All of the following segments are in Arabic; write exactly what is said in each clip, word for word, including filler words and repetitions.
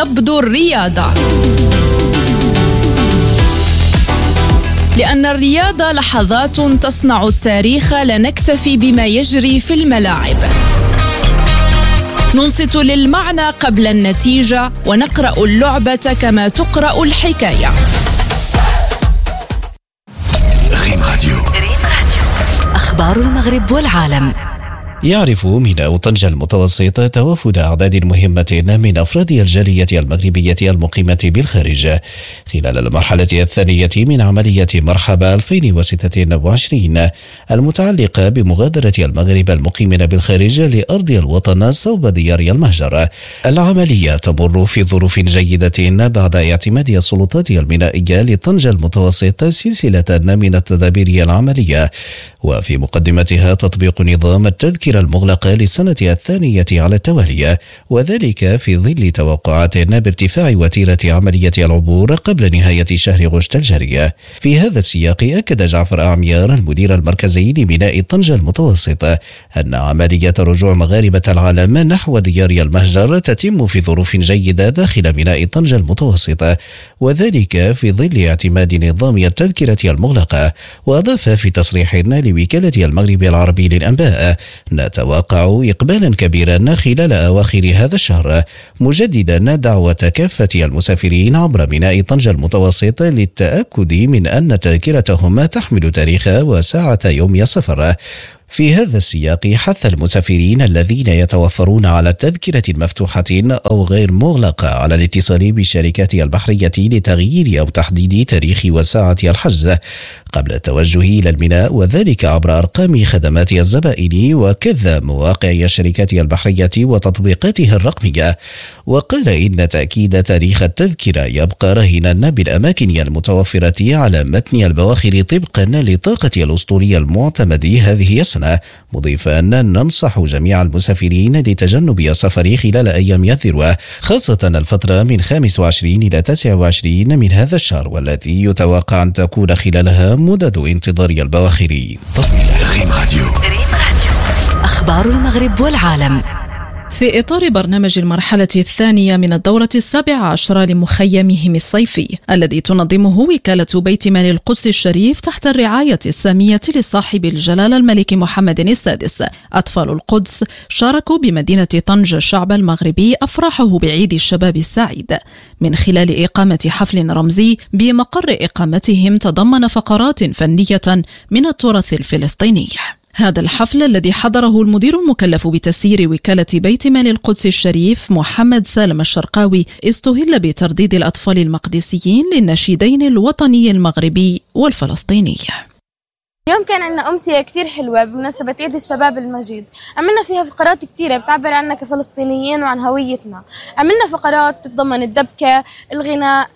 تبدو الرياضة، لأن الرياضة لحظات تصنع التاريخ، لا نكتفي بما يجري في الملاعب. ننصت للمعنى قبل النتيجة، ونقرأ اللعبة كما تقرأ الحكاية. ريم راديو، أخبار المغرب والعالم. يعرف ميناء طنجة المتوسط توافد أعداد مهمة من أفراد الجالية المغربية المقيمة بالخارج خلال المرحلة الثانية من عملية مرحبا ألفين وستة وعشرين المتعلقة بمغادرة المغرب المقيمين بالخارج لأرض الوطن صوب ديار المهجر. العملية تمر في ظروف جيدة بعد اعتماد السلطات المينائية لطنجة المتوسط سلسلة من التدابير العملية، وفي مقدمتها تطبيق نظام التذكرة المغلقة للسنة الثانية على التوالي، وذلك في ظل توقعات بارتفاع وتيرة عملية العبور قبل نهاية شهر غشت الجاري. في هذا السياق أكد جعفر أعميار المدير المركزي لميناء طنجة المتوسط أن عملية رجوع مغاربة العالم نحو ديار المهجر تتم في ظروف جيدة داخل ميناء طنجة المتوسط، وذلك في ظل اعتماد نظام التذكرة المغلقة. وأضاف في تصريح لوكالة المغرب العربي للأنباء: نتوقع إقبالا كبيرا خلال أواخر هذا الشهر، مجددا دعوة كافة المسافرين عبر ميناء طنجة المتوسط للتأكد من أن تذكرتهم تحمل تاريخ وساعة يوم السفر. في هذا السياق حث المسافرين الذين يتوفرون على التذكرة المفتوحة أو غير مغلقة على الاتصال بالشركات البحرية لتغيير أو تحديد تاريخ وساعة الحجز قبل التوجه إلى الميناء، وذلك عبر أرقام خدمات الزبائن وكذا مواقع الشركات البحرية وتطبيقاتها الرقمية. وقال إن تأكيد تاريخ التذكرة يبقى رهنا بالأماكن المتوفرة على متن البواخر طبقا لطاقة الأسطورية المعتمد هذه السنة، مضيفا أن ننصح جميع المسافرين لتجنب السفر خلال أيام الذروة، خاصة الفترة من خامس وعشرين إلى تاسع وعشرين من هذا الشهر، والتي يتوقع أن تكون خلالها مدد انتظار البواخر طويلة. ريم راديو، أخبار المغرب والعالم. في إطار برنامج المرحلة الثانية من الدورة السابعة عشرة لمخيمهم الصيفي الذي تنظمه وكالة بيت مال القدس الشريف تحت الرعاية السامية لصاحب الجلالة الملك محمد السادس، أطفال القدس شاركوا بمدينة طنجة الشعب المغربي أفراحه بعيد الشباب السعيد من خلال إقامة حفل رمزي بمقر إقامتهم تضمن فقرات فنية من التراث الفلسطيني. هذا الحفل الذي حضره المدير المكلف بتسيير وكالة بيت مال القدس الشريف محمد سالم الشرقاوي استهل بترديد الأطفال المقدسيين للنشيدين الوطني المغربي والفلسطيني. اليوم كان عندنا أمسية كتير حلوة بمناسبة عيد الشباب المجيد، عملنا فيها فقرات كتيرة بتعبر عنا كفلسطينيين وعن هويتنا. عملنا فقرات تتضمن الدبكة، الغناء،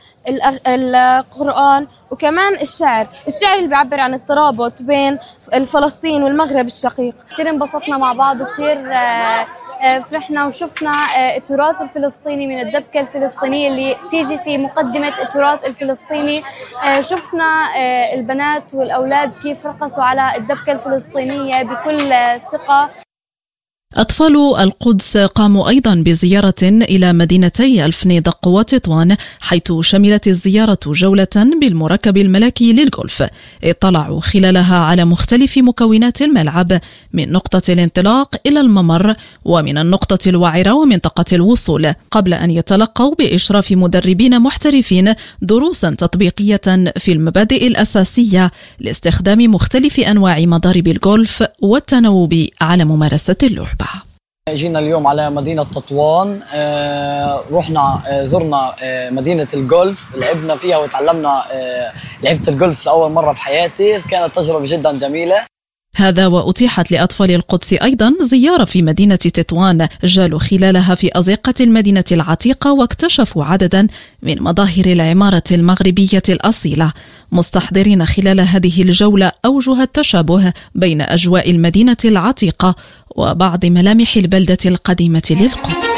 القرآن، وكمان الشعر الشعر اللي بيعبر عن الترابط بين الفلسطين والمغرب الشقيق. كتير انبسطنا مع بعض وكتير فرحنا وشفنا التراث الفلسطيني من الدبكة الفلسطينية اللي تيجي في مقدمة التراث الفلسطيني. شفنا البنات والأولاد كيف رقصوا على الدبكة الفلسطينية بكل ثقة. أطفال القدس قاموا أيضا بزيارة إلى مدينتي الفنيدق وتطوان، حيث شملت الزيارة جولة بالمركب الملكي للجولف اطلعوا خلالها على مختلف مكونات الملعب من نقطة الانطلاق إلى الممر ومن النقطة الوعرة ومنطقة الوصول، قبل أن يتلقوا بإشراف مدربين محترفين دروسا تطبيقية في المبادئ الأساسية لاستخدام مختلف أنواع مضارب الجولف والتناوب على ممارسة اللعبة. جينا اليوم على مدينة تطوان، آه، رحنا آه، زرنا آه، مدينة الجولف، لعبنا فيها وتعلمنا آه، لعبت الجولف لأول مرة في حياتي، كانت تجربة جدا جميلة. هذا وأتيحت لأطفال القدس أيضا زيارة في مدينة تطوان، جالوا خلالها في أزقة المدينة العتيقة واكتشفوا عددا من مظاهر العمارة المغربية الأصيلة، مستحضرين خلال هذه الجولة أوجه التشابه بين أجواء المدينة العتيقة وبعض ملامح البلدة القديمة للقدس.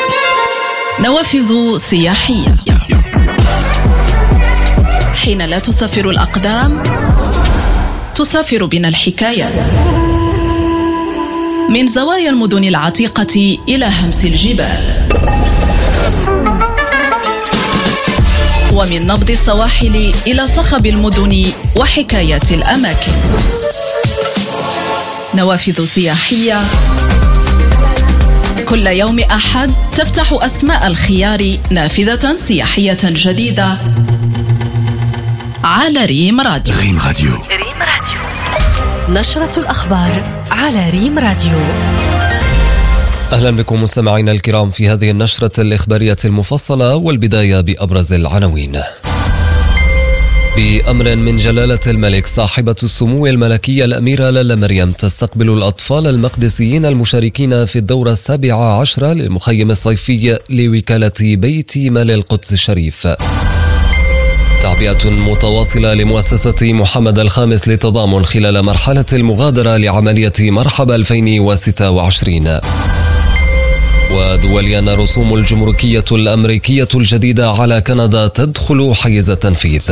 نوافذ سياحية. حين لا تسافر الأقدام تسافر بنا الحكايات، من زوايا المدن العتيقة إلى همس الجبال، ومن نبض السواحل إلى صخب المدن وحكايات الأماكن. نوافذ سياحية كل يوم أحد تفتح أسماء الخيار نافذة سياحية جديدة على ريم راديو. ريم راديو. ريم راديو. نشرة الأخبار على ريم راديو. أهلا بكم مستمعينا الكرام في هذه النشرة الإخبارية المفصلة، والبداية بأبرز العناوين. بأمر من جلالة الملك صاحبة السمو الملكية الأميرة لالا مريم تستقبل الأطفال المقدسيين المشاركين في الدورة السابعة عشرة للمخيم الصيفي لوكالة بيت مال القدس الشريف. تعبئة متواصلة لمؤسسة محمد الخامس للتضامن خلال مرحلة المغادرة لعملية مرحبا ألفين وستة وعشرين. ودوليا رسوم الجمركية الأمريكية الجديدة على كندا تدخل حيز التنفيذ.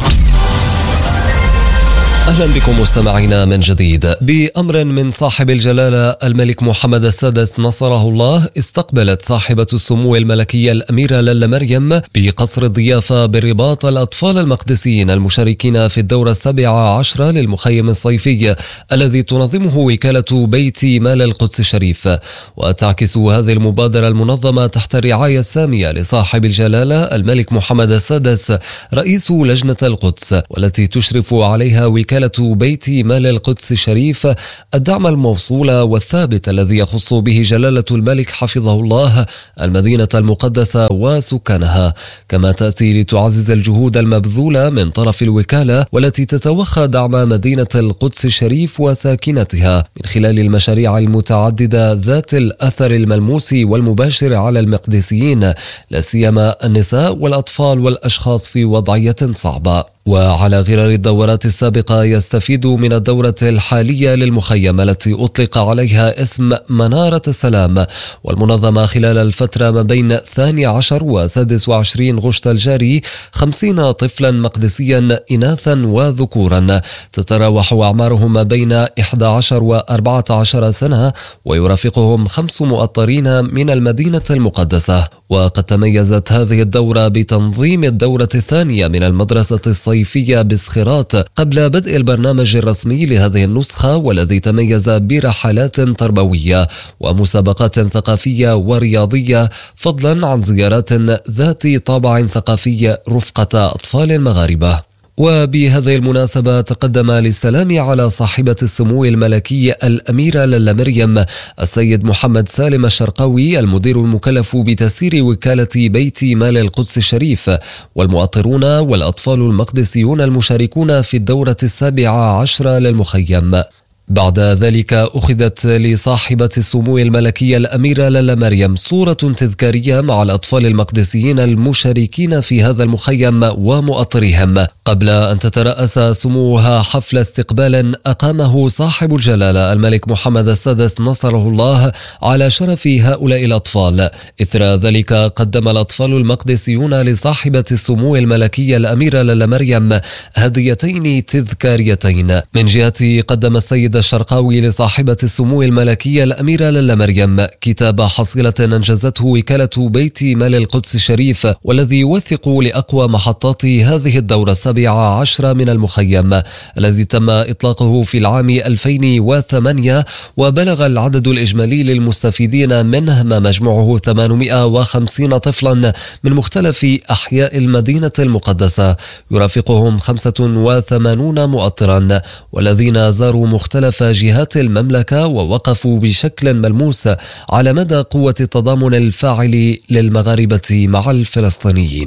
أهلا بكم مستمعينا من جديد. بأمر من صاحب الجلالة الملك محمد السادس نصره الله، استقبلت صاحبة السمو الملكية الأميرة لالا مريم بقصر الضيافة بالرباط الأطفال المقدسيين المشاركين في الدورة السابعة عشرة للمخيم الصيفي الذي تنظمه وكالة بيت مال القدس الشريف. وتعكس هذه المبادرة المنظمة تحت الرعاية السامية لصاحب الجلالة الملك محمد السادس رئيس لجنة القدس، والتي تشرف عليها وكالة بيت مال القدس الشريف، الدعم الموصول والثابت الذي يخص به جلالة الملك حفظه الله المدينة المقدسة وسكانها. كما تأتي لتعزز الجهود المبذولة من طرف الوكالة، والتي تتوخى دعم مدينة القدس الشريف وساكنتها من خلال المشاريع المتعددة ذات الأثر الملموس والمباشر على المقدسيين، لا سيما النساء والأطفال والأشخاص في وضعية صعبة. وعلى غرار الدورات السابقة يستفيد من الدورة الحالية للمخيم التي أطلق عليها اسم منارة السلام، والمنظمة خلال الفترة ما بين الثاني عشر وسادس وعشرين غشت الجاري خمسين طفلا مقدسيا إناثا وذكورا، تتراوح أعمارهم ما بين إحدى عشر وأربعة عشر سنة، ويرافقهم خمس مؤطرين من المدينة المقدسة. وقد تميزت هذه الدورة بتنظيم الدورة الثانية من المدرسة الصيفية بسخرات قبل بدء البرنامج الرسمي لهذه النسخة، والذي تميز برحلات تربوية ومسابقات ثقافية ورياضية، فضلا عن زيارات ذات طابع ثقافي رفقة أطفال مغاربة. وبهذه المناسبة تقدم للسلام على صاحبة السمو الملكي الأميرة لالا مريم السيد محمد سالم الشرقاوي المدير المكلف بتسيير وكالة بيت مال القدس الشريف، والمؤطرون والأطفال المقدسيون المشاركون في الدورة السابعة عشرة للمخيم. بعد ذلك أخذت لصاحبة السمو الملكية الأميرة لالا مريم صورة تذكارية مع الأطفال المقدسيين المشاركين في هذا المخيم ومؤطرهم، قبل أن تترأس سموها حفل استقبال أقامه صاحب الجلالة الملك محمد السادس نصره الله على شرف هؤلاء الأطفال. إثر ذلك قدم الأطفال المقدسيون لصاحبة السمو الملكية الأميرة لالا مريم هديتين تذكاريتين. من جهة قدم السيد الشرقاوي لصاحبة السمو الملكية الأميرة لالا مريم كتاب حصيلة أنجزته وكالة بيت مال القدس الشريف، والذي يوثق لأقوى محطات هذه الدورة السابعة عشرة من المخيم، الذي تم إطلاقه في العام ألفين وثمانية، وبلغ العدد الإجمالي للمستفيدين منه ما مجموعه ثمانمائة وخمسين طفلا من مختلف أحياء المدينة المقدسة، يرافقهم خمسة وثمانون مؤطرا، والذين زاروا مختلف جهات المملكة ووقفوا بشكل ملموس على مدى قوة التضامن الفاعل للمغاربة مع الفلسطينيين.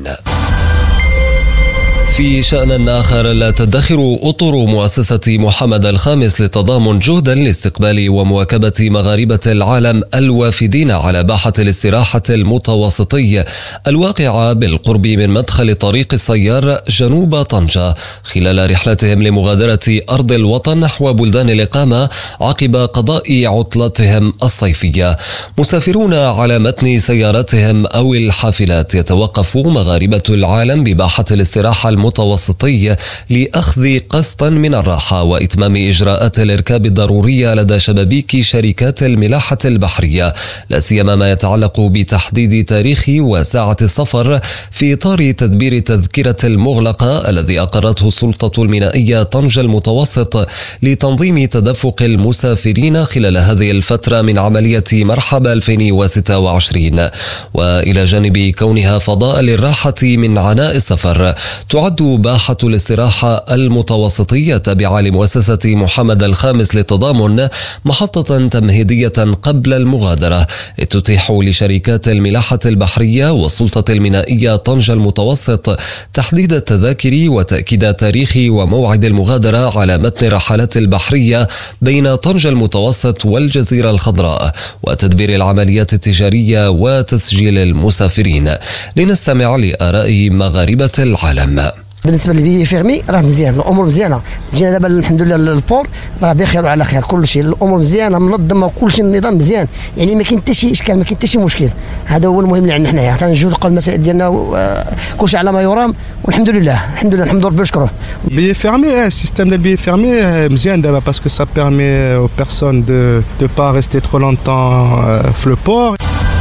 في شأن آخر، لا تدخر أطر مؤسسة محمد الخامس للتضامن جهدا لاستقبال ومواكبة مغاربة العالم الوافدين على باحة الاستراحة المتوسطي الواقعة بالقرب من مدخل طريق السيار جنوب طنجة، خلال رحلتهم لمغادرة أرض الوطن نحو بلدان الإقامة عقب قضاء عطلتهم الصيفية. مسافرون على متن سياراتهم أو الحافلات يتوقف مغاربة العالم بباحة الاستراحة المتوسطي المتوسطي لأخذ قسط من الراحة وإتمام إجراءات الإركاب الضرورية لدى شبابيك شركات الملاحة البحرية، لا سيما ما يتعلق بتحديد تاريخ وساعة السفر في إطار تدبير تذكرة المغلقة الذي أقرته السلطة المينائية طنجة المتوسط لتنظيم تدفق المسافرين خلال هذه الفترة من عملية مرحبا ألفين وستة وعشرين. وإلى جانب كونها فضاء للراحة من عناء السفر، تعد باحة الاستراحة المتوسطية تابعة لمؤسسة محمد الخامس للتضامن محطة تمهيدية قبل المغادرة تتيح لشركات الملاحة البحرية والسلطة المينائية طنجة المتوسط تحديد التذاكر وتأكيد تاريخ وموعد المغادرة على متن الرحلات البحرية بين طنجة المتوسط والجزيرة الخضراء وتدبير العمليات التجارية وتسجيل المسافرين. لنستمع لآراء مغاربة العالم. بالنسبه للبي فيرمي راه مزيان، الامور مزيانه، جينا دابا الحمد لله البور راه بخير وعلى خير، كل شيء الامور مزيانه منظمه وكل شيء النظام مزيان، يعني ما كاين حتى شي اشكال، ما كاين حتى شي مشكل. هذا هو المهم اللي عندنا حنايا، حتى نجودوا المسائل ديالنا كل شيء على ما يرام، والحمد لله الحمد لله نحمدوا ربي ونشكروه. بي فيرمي السيستم ديال بي فيرمي مزيان دابا باسكو سا بيرمي او بيرسون دو دو با ريستي ترو لونتون في لو بور.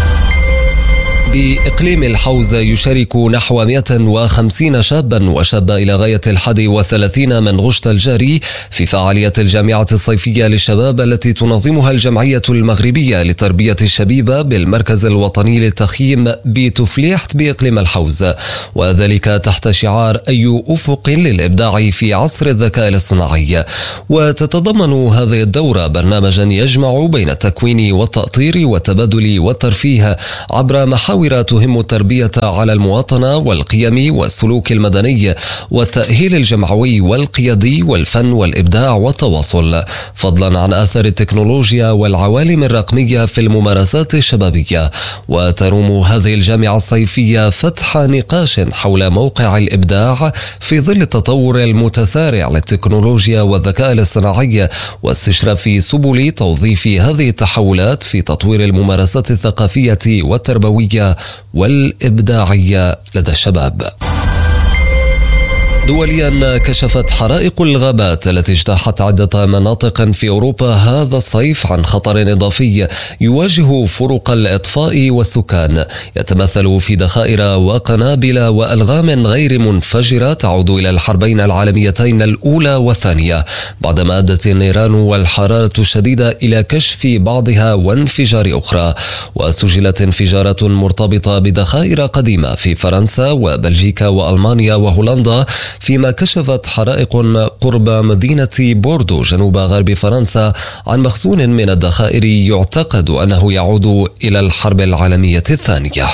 بإقليم الحوزة يشارك نحو مئة وخمسين شابا وشابة إلى غاية الحادي والثلاثين من غشت الجاري في فعاليات الجامعة الصيفية للشباب التي تنظمها الجمعية المغربية لتربية الشبيبة بالمركز الوطني للتخييم بتفليحت بإقليم الحوزة، وذلك تحت شعار أي أفق للإبداع في عصر الذكاء الاصطناعي. وتتضمن هذه الدورة برنامجا يجمع بين التكوين والتأطير والتبادل والترفيه عبر محاور تهم التربية على المواطنة والقيم والسلوك المدني والتأهيل الجمعوي والقيادي والفن والإبداع والتواصل، فضلا عن أثر التكنولوجيا والعوالم الرقمية في الممارسات الشبابية. وتروم هذه الجامعة الصيفية فتح نقاش حول موقع الإبداع في ظل التطور المتسارع للتكنولوجيا والذكاء الاصطناعي واستشراف سبل توظيف هذه التحولات في تطوير الممارسات الثقافية والتربوية والإبداعية لدى الشباب. دوليا، كشفت حرائق الغابات التي اجتاحت عدة مناطق في أوروبا هذا الصيف عن خطر إضافي يواجه فرق الإطفاء والسكان، يتمثل في ذخائر وقنابل وألغام غير منفجرة تعود إلى الحربين العالميتين الأولى والثانية، بعدما أدت النيران والحرارة الشديدة إلى كشف بعضها وانفجار أخرى. وسجلت انفجارات مرتبطة بذخائر قديمة في فرنسا وبلجيكا وألمانيا وهولندا، فيما كشفت حرائق قرب مدينة بوردو جنوب غرب فرنسا عن مخزون من الذخائر يعتقد أنه يعود إلى الحرب العالمية الثانية.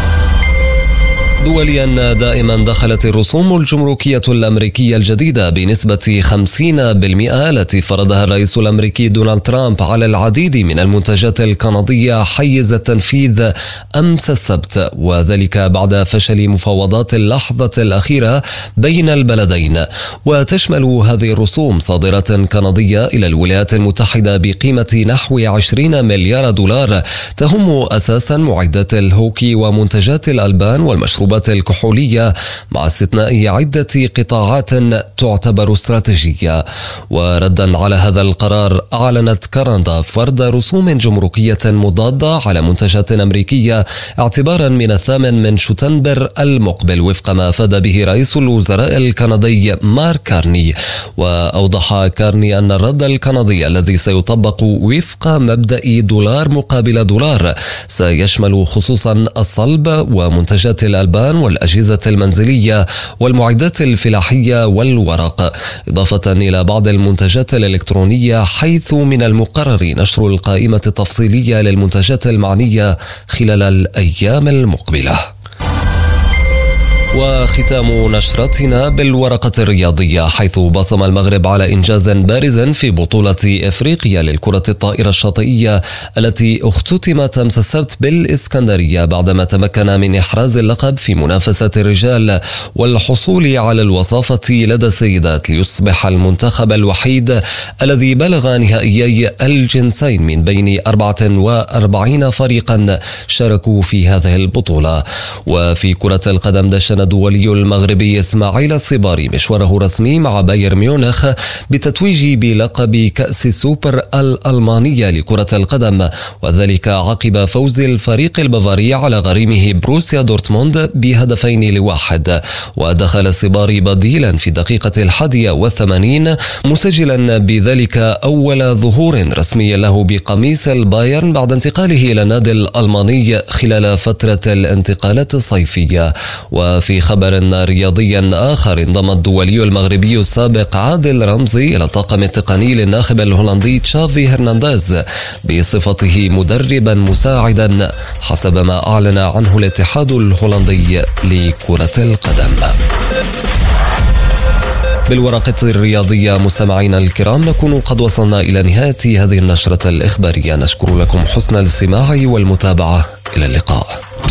دوليا، دائما دخلت الرسوم الجمركية الأمريكية الجديدة بنسبة خمسين بالمئة التي فرضها الرئيس الأمريكي دونالد ترامب على العديد من المنتجات الكندية حيز التنفيذ أمس السبت، وذلك بعد فشل مفاوضات اللحظة الأخيرة بين البلدين. وتشمل هذه الرسوم صادرات كندية إلى الولايات المتحدة بقيمة نحو عشرين مليار دولار، تهم أساسا معدات الهوكي ومنتجات الألبان والمشروبات الكحولية، مع استثناء عدة قطاعات تعتبر استراتيجية. وردا على هذا القرار، أعلنت كندا فرض رسوم جمركية مضادة على منتجات أمريكية اعتبارا من الثامن من شتنبر المقبل، وفق ما أفاد به رئيس الوزراء الكندي مارك كارني. وأوضح كارني أن الرد الكندي الذي سيطبق وفق مبدأ دولار مقابل دولار سيشمل خصوصا الصلب ومنتجات الألبان والأجهزة المنزلية والمعدات الفلاحية والورق، إضافة إلى بعض المنتجات الإلكترونية، حيث من المقرر نشر القائمة التفصيلية للمنتجات المعنية خلال الأيام المقبلة. وختام نشرتنا بالورقة الرياضية، حيث بصم المغرب على إنجاز بارز في بطولة إفريقيا للكرة الطائرة الشاطئية التي اختتمت أمس السبت بالإسكندرية، بعدما تمكن من إحراز اللقب في منافسة الرجال والحصول على الوصافة لدى السيدات، ليصبح المنتخب الوحيد الذي بلغ نهائيي الجنسين من بين أربعة وأربعين فريقا شاركوا في هذه البطولة. وفي كرة القدم دشن أعلن الدولي المغربي إسماعيل الصباري مشواره الرسمي مع بايرن ميونخ بتتويج بلقب كأس سوبر الألمانية لكرة القدم، وذلك عقب فوز الفريق البافاري على غريمه بروسيا دورتموند بهدفين لواحد. ودخل الصباري بديلا في الدقيقة الحادية والثمانين مسجلا بذلك أول ظهور رسمي له بقميص البايرن بعد انتقاله إلى النادي الألماني خلال فترة الانتقالات الصيفية. وفي خبر رياضي آخر، انضم الدولي المغربي السابق عادل رمزي إلى الطاقم التقني للناخب الهولندي تشافي هرنانديز بصفته مدربا مساعدا حسب ما أعلن عنه الاتحاد الهولندي لكرة القدم. بالورقة الرياضية مستمعينا الكرام، نكون قد وصلنا إلى نهاية هذه النشرة الإخبارية. نشكر لكم حسن الاستماع والمتابعة. إلى اللقاء.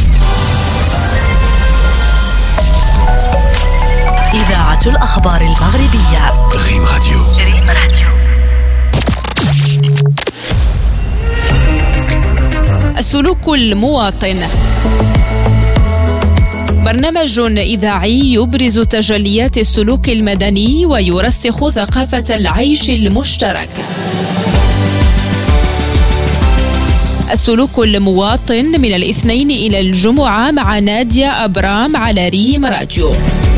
إذاعة الأخبار المغربية ريم راديو. ريم راديو. السلوك المواطن، برنامج إذاعي يبرز تجليات السلوك المدني ويرسخ ثقافة العيش المشترك. السلوك المواطن من الاثنين إلى الجمعة مع نادية أبرام على ريم راديو.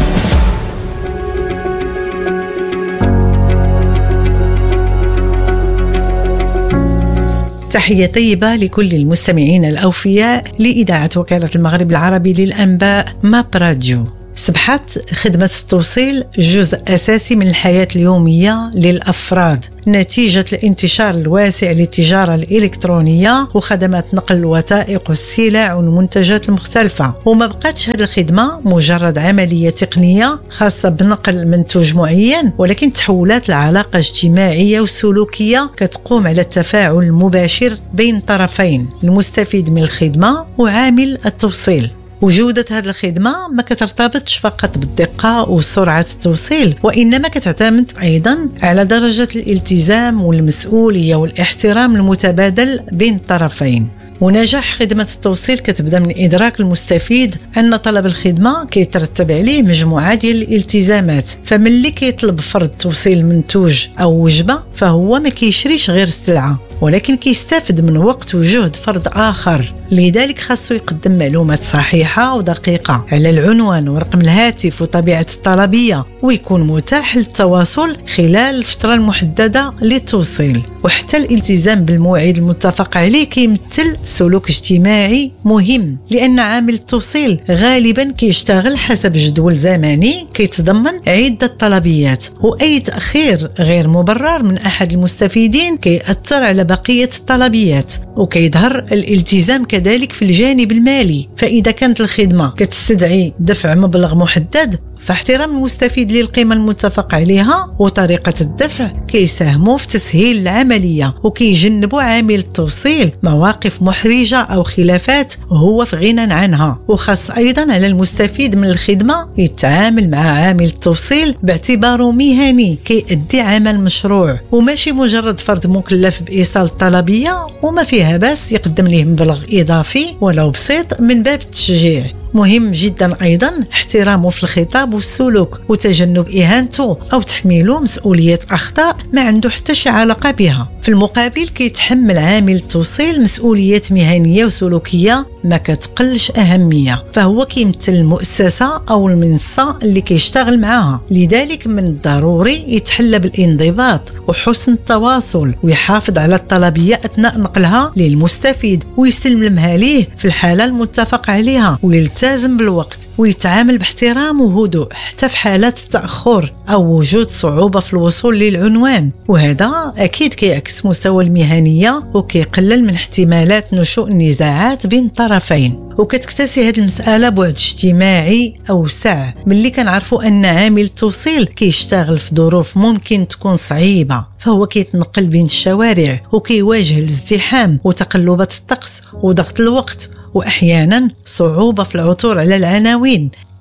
تحية طيبة لكل المستمعين الأوفياء لإذاعة وكالة المغرب العربي للأنباء ماب راديو. أصبحت خدمة التوصيل جزء أساسي من الحياة اليومية للأفراد نتيجة الانتشار الواسع للتجارة الإلكترونية وخدمات نقل الوثائق والسلع والمنتجات المختلفة. وما بقاتش هذه الخدمة مجرد عملية تقنية خاصة بنقل منتوج معين، ولكن تحولات العلاقة اجتماعية وسلوكية كتقوم على التفاعل المباشر بين طرفين، المستفيد من الخدمة وعامل التوصيل. وجودة هذه الخدمة ما كترتبطش فقط بالدقة وسرعة التوصيل، وإنما كتعتمد أيضا على درجة الالتزام والمسؤولية والاحترام المتبادل بين الطرفين. ونجاح خدمة التوصيل كتبدا من إدراك المستفيد أن طلب الخدمة كيترتب عليه مجموعة ديال الالتزامات. فملي كيطلب فرد توصيل منتوج أو وجبة فهو ما كيشريش غير السلعة، ولكن كيستافد من وقت وجهد فرد آخر. لذلك خاصو يقدم معلومات صحيحة ودقيقة على العنوان ورقم الهاتف وطبيعة الطلبية، ويكون متاح للتواصل خلال الفترة المحددة للتوصيل. وحتى الالتزام بالموعد المتفق عليه كيمثل سلوك اجتماعي مهم، لأن عامل التوصيل غالبا كيشتغل حسب جدول زمني كيتضمن عدة طلبيات، وأي تأخير غير مبرر من أحد المستفيدين كيأثر على بقية الطلبيات. وكيظهر الالتزام كذلك في الجانب المالي، فإذا كانت الخدمة كتستدعي دفع مبلغ محدد فاحترام المستفيد للقيمة المتفق عليها وطريقة الدفع كيساهموا في تسهيل العملية وكيجنبوا عامل التوصيل مواقف محرجة أو خلافات هو في غنى عنها. وخاص أيضا على المستفيد من الخدمة يتعامل مع عامل التوصيل باعتباره مهني كيأدي عمل مشروع وماشي مجرد فرد مكلف بإيصال الطلبية، وما فيها بس يقدم له مبلغ إضافي ولو بسيط من باب التشجيع. مهم جدا أيضا احترامه في الخطاب والسلوك وتجنب إهانته أو تحميله مسؤولية أخطاء ما عنده حتى شي علاقة بها. في المقابل كيتحمل عامل التوصيل مسؤوليات مهنية وسلوكية ما كتقلش أهمية، فهو كيمثل المؤسسة أو المنصة اللي كيشتغل معها. لذلك من الضروري يتحلى بالانضباط وحسن التواصل ويحافظ على الطلبية أثناء نقلها للمستفيد ويسلمها ليه في الحالة المتفق عليها، ويلتزم بالوقت ويتعامل باحترام وهدوء حتى في حالات التأخر أو وجود صعوبة في الوصول للعنوان. وهذا أكيد كيعكس مستوى المهنية وكيقلل من احتمالات نشوء النزاعات بين طرفين. وكتكتسي هذه المسألة بعد اجتماعي أوسع ملي كنعرفوا أن عامل التوصيل كيشتغل في ظروف ممكن تكون صعيبة، فهو كيتنقل بين الشوارع وكيواجه الازدحام وتقلبات الطقس وضغط الوقت وأحيانا صعوبة في العثور على العناوين.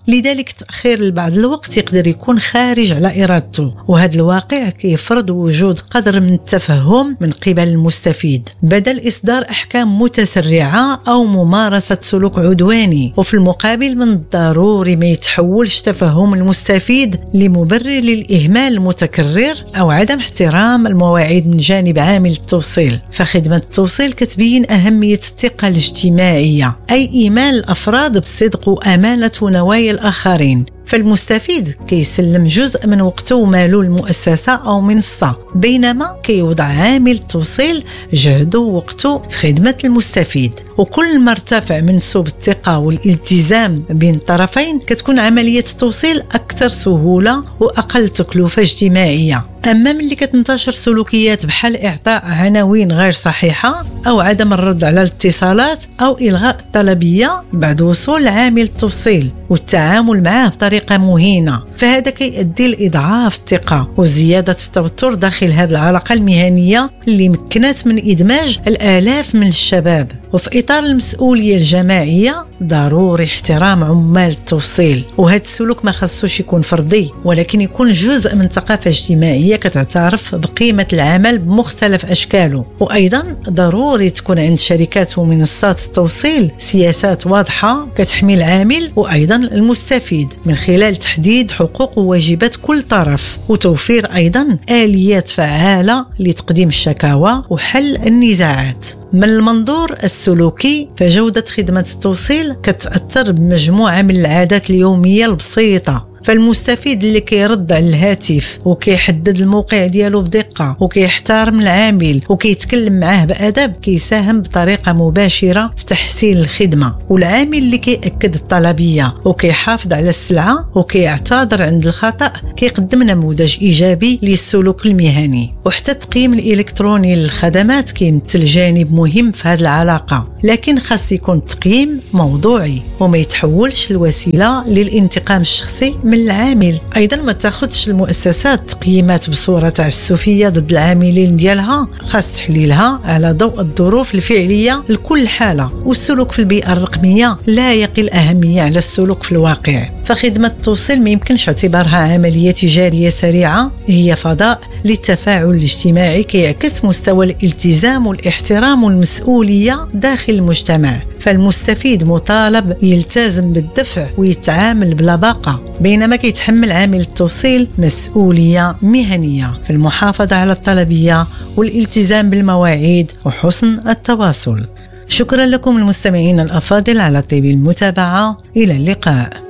لذلك تأخير لبعض الوقت يقدر يكون خارج على إرادته، وهذا الواقع كيفرض وجود قدر من التفهم من قبل المستفيد بدل إصدار أحكام متسرعة أو ممارسة سلوك عدواني. وفي المقابل من الضروري ما يتحولش تفهم المستفيد لمبرر للإهمال المتكرر أو عدم احترام المواعيد من جانب عامل التوصيل. فخدمة التوصيل كتبين أهمية الثقة الاجتماعية، أي إيمان الأفراد بالصدق وأمانة نوايا الآخرين. فالمستفيد كيسلم جزء من وقته وماله المؤسسة أو منصة، بينما كيوضع عامل التوصيل جهده ووقته في خدمة المستفيد. وكل ما ارتفع منسوب الثقة والالتزام بين الطرفين كتكون عملية التوصيل أكثر سهولة وأقل تكلفة اجتماعية. أما ملي كتنتشر سلوكيات بحال إعطاء عناوين غير صحيحة أو عدم الرد على الاتصالات أو إلغاء الطلبية بعد وصول عامل التوصيل والتعامل معه بطريقة مهينة، فهذا كيؤدي لإضعاف الثقة وزيادة التوتر داخل هذه العلاقة المهنية اللي مكنت من إدماج الآلاف من الشباب. وفي إطار المسؤولية الجماعية ضروري احترام عمال التوصيل، وهذا السلوك ما خصوش يكون فردي ولكن يكون جزء من ثقافة اجتماعية كتعترف بقيمة العمل بمختلف أشكاله. وأيضا ضروري تكون عند شركات ومنصات التوصيل سياسات واضحة كتحمي العامل وأيضا المستفيد من خلال تحديد حقوق وواجبات كل طرف، وتوفير أيضا آليات فعالة لتقديم الشكاوى وحل النزاعات. من المنظور السلوكي فجودة خدمة التوصيل كتأثر بمجموعة من العادات اليومية البسيطة. فالمستفيد اللي كيرد على الهاتف وكيحدد الموقع ديالو بدقة وكيحترم العامل وكيتكلم معاه بأدب كيساهم بطريقة مباشرة في تحسين الخدمة. والعامل اللي كيأكد الطلبية وكيحافظ على السلعة وكيعتذر عند الخطأ كيقدم نموذج إيجابي للسلوك المهني. وحتى التقييم الإلكتروني للخدمات كيمثل جانب مهم في هذه العلاقة، لكن خاص يكون التقييم موضوعي وما يتحولش الوسيلة للانتقام الشخصي من العامل. ايضا ما تاخذش المؤسسات تقييمات بصوره تعسفيه ضد العاملين ديالها، خاص تحليلها على ضوء الظروف الفعليه لكل حاله. والسلوك في البيئه الرقميه لا يقل اهميه على السلوك في الواقع. فخدمه التوصيل ما يمكنش اعتبارها عمليه تجاريه سريعه، هي فضاء للتفاعل الاجتماعي كيعكس مستوى الالتزام والاحترام والمسؤوليه داخل المجتمع. فالمستفيد مطالب يلتزم بالدفع ويتعامل بلا باقة، بينما كيتحمل عامل التوصيل مسؤولية مهنية في المحافظة على الطلبية والالتزام بالمواعيد وحسن التواصل. شكرا لكم المستمعين الأفاضل على طيب المتابعة، إلى اللقاء.